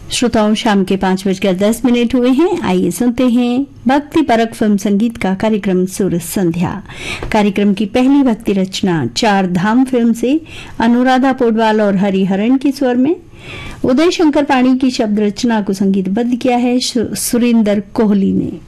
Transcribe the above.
श्रोताओं, शाम के 5:10 हुए हैं। आइए सुनते हैं भक्ति परक फिल्म संगीत का कार्यक्रम सूरज संध्या। कार्यक्रम की पहली भक्ति रचना चार धाम फिल्म से अनुराधा पौडवाल और हरिहरन की स्वर में उदय शंकर पाणी की शब्द रचना को संगीतबद्ध किया है सुरेंद्र कोहली ने।